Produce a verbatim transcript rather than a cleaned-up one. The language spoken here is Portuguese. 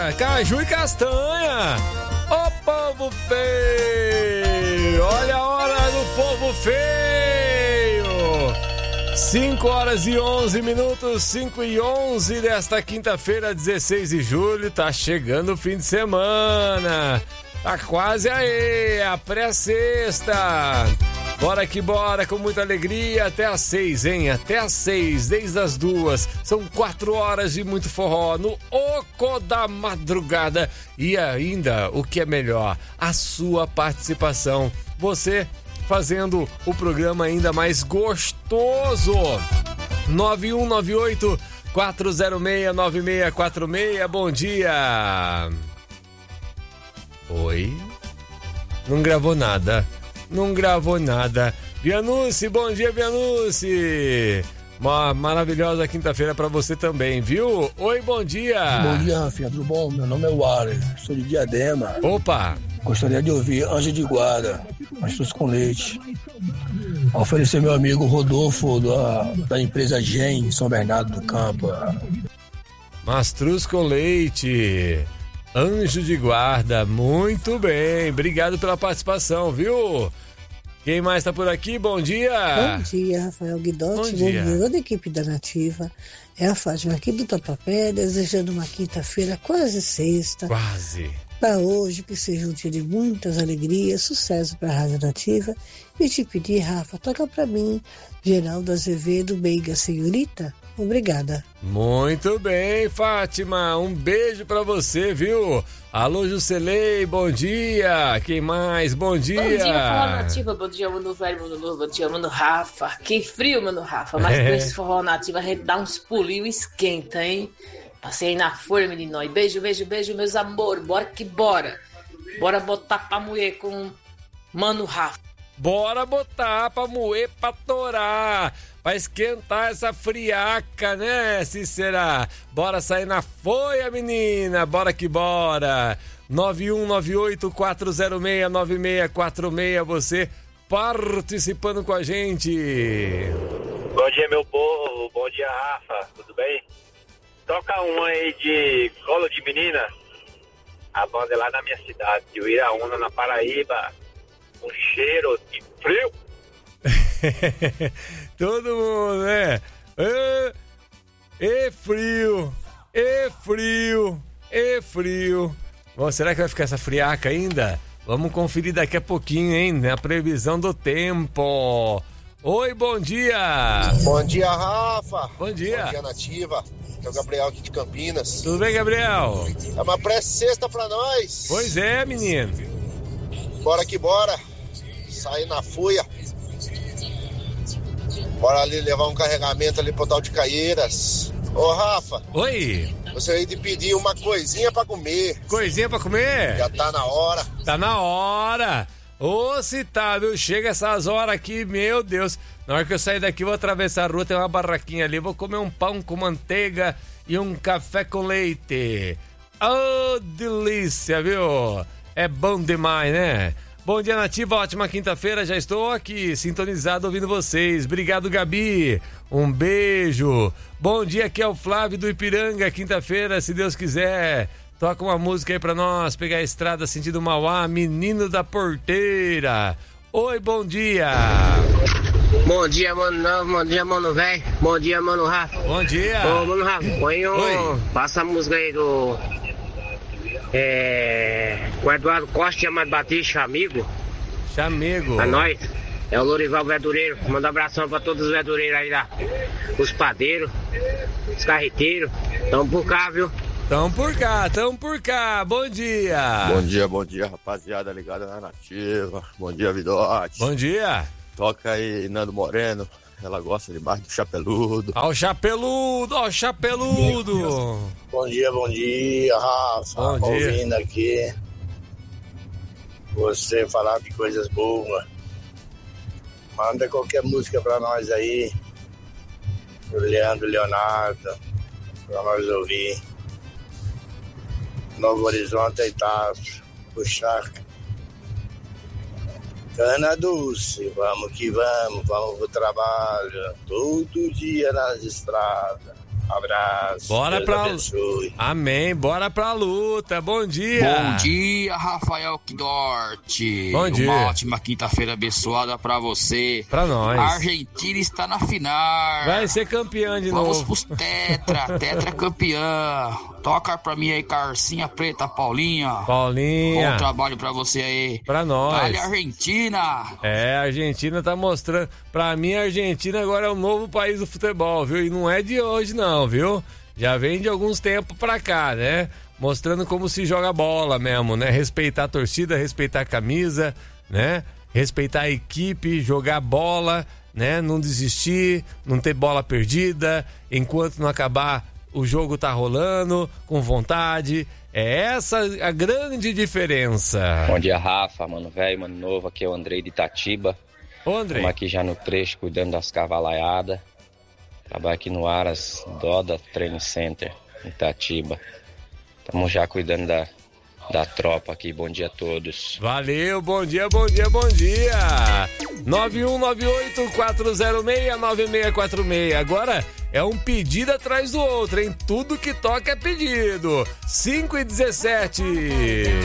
caju e castanha. Ô povo feio, olha a hora do povo feio. cinco horas e onze minutos, cinco e onze desta quinta-feira, dezesseis de julho. Tá chegando o fim de semana. Tá quase aí, a pré-sexta. Bora que bora, com muita alegria, até às seis, hein? Até às seis, desde as duas. São quatro horas de muito forró no oco da madrugada. E ainda, o que é melhor, a sua participação. Você fazendo o programa ainda mais gostoso. nove um nove oito, quatro zero seis, nove seis quatro seis, bom dia. Oi? Não gravou nada. Não gravou nada. Vianucci, bom dia, Vianucci. Uma maravilhosa quinta-feira pra você também, viu? Oi, bom dia. Bom dia, Rafinha, tudo bom? Meu nome é Waller, sou de Diadema. Opa. Gostaria de ouvir Anjo de Guarda, Mastruz com Leite. Oferecer meu amigo Rodolfo da, da empresa Gen, São Bernardo do Campo. Mastruz com Leite. Anjo de Guarda, muito bem, obrigado pela participação, viu? Quem mais tá por aqui? Bom dia! Bom dia, Rafael Guidotti, bom bom dia, dia toda a equipe da Nativa. É a Fátima aqui do Tatuapé, desejando uma quinta-feira quase sexta. Quase! Para hoje, que seja um dia de muitas alegrias, sucesso para a Rádio Nativa. E te pedir, Rafa, toca para mim, Geraldo Azevedo, Beiga Senhorita. Obrigada. Muito bem, Fátima. Um beijo pra você, viu? Alô, Juscelei, bom dia. Quem mais? Bom dia. Bom dia, Forró Nativa. Bom dia, mano velho, mano novo. Bom dia, mano Rafa. Que frio, mano Rafa. Mas é. Com esse Forró Nativa a gente dá uns pulinhos e esquenta, hein? Passei na folha, menino. E beijo, beijo, beijo, meus amores. Bora que bora. Bora botar pra moer com mano Rafa. Bora botar pra moer, pra torar. Pra esquentar essa friaca, né, Cícera? Bora sair na folha, menina. Bora que bora. nove um nove oito, quatro zero seis, nove seis quatro seis. Você participando com a gente. Bom dia, meu povo. Bom dia, Rafa. Tudo bem? Toca um aí de Colo de Menina. A banda é lá na minha cidade, de Uiraúna, na Paraíba. Um cheiro de frio. Todo mundo, né? E, e frio, e frio, e frio. Bom, será que vai ficar essa friaca ainda? Vamos conferir daqui a pouquinho, hein? Na previsão do tempo. Oi, bom dia. Bom dia, Rafa. Bom dia. Bom dia, Nativa. Que é o Gabriel aqui de Campinas. Tudo bem, Gabriel? É uma pré-sexta pra nós. Pois é, menino. Bora que bora. Sair na fuia. Bora ali levar um carregamento ali pro tal de Caieiras. Ô, Rafa. Oi. Gostaria de pedir uma coisinha pra comer. Coisinha pra comer? Já tá na hora. Tá na hora. Ô, se tá, viu? Chega essas horas aqui, meu Deus. Na hora que eu sair daqui, vou atravessar a rua, tem uma barraquinha ali. Vou comer um pão com manteiga e um café com leite. Ô, delícia, viu? É bom demais, né? Bom dia, Nativa, ótima quinta-feira, já estou aqui, sintonizado, ouvindo vocês. Obrigado, Gabi, um beijo. Bom dia, aqui é o Flávio do Ipiranga, quinta-feira, se Deus quiser. Toca uma música aí pra nós, pegar a estrada sentido Mauá, Menino da Porteira. Oi, bom dia. Bom dia, mano novo, bom dia, mano velho, bom dia, mano Rafa. Bom dia. Ô, mano Rafa, põe um... Oi. Passa a música aí do... É... O Eduardo Costa, chamado Batista, amigo. Chamego. A nós. É o Lorival Verdureiro. Manda um abração pra todos os verdureiros aí lá. Os padeiros, os carreteiros. Tamo por cá, viu? Tamo por cá, tamo por cá. Bom dia. Bom dia, bom dia, rapaziada ligada na Nativa. Bom dia, Vidote. Bom dia. Toca aí, Nando Moreno. Ela gosta demais do Chapeludo. Ó o Chapeludo, ó o Chapeludo. Bom dia, bom dia, Rafa. Bom dia. Ouvindo aqui você falar de coisas boas. Manda qualquer música pra nós aí. Do Leandro Leonardo. Pra nós ouvir. Novo Horizonte e Taço. Puxar. Cana Dulce, vamos que vamos, vamos pro trabalho, todo dia nas estradas. Abraço. Bora Deus pra abençoe. Amém. Bora pra luta. Bom dia. Bom dia, Rafael Kidort. Bom dia. Uma ótima quinta-feira abençoada pra você. Pra nós. A Argentina está na final. Vai ser campeã de Vamos novo. pros tetra, tetra campeã. Toca pra mim aí, Carcinha Preta, Paulinha. Paulinha. Bom trabalho pra você aí. Pra nós. Dale, Argentina. É, a Argentina tá mostrando. Pra mim, a Argentina agora é o novo país do futebol, viu? E não é de hoje, não, viu? Já vem de alguns tempos pra cá, né? Mostrando como se joga bola mesmo, né? Respeitar a torcida, respeitar a camisa, né? Respeitar a equipe, jogar bola, né? Não desistir, não ter bola perdida. Enquanto não acabar, o jogo tá rolando, com vontade. É essa a grande diferença. Bom dia, Rafa, mano velho, mano novo. Aqui é o Andrei de Itatiba. Ô, Andrei. Estamos aqui já no trecho, cuidando das cavalaiadas. Trabalho aqui no Aras Doda Training Center, em Itatiba. Estamos já cuidando da, da tropa aqui. Bom dia a todos. Valeu, bom dia, bom dia, bom dia. nove um nove oito quatro zero seis nove seis quatro seis. Agora é um pedido atrás do outro, hein? Tudo que toca é pedido. cinco e dezessete.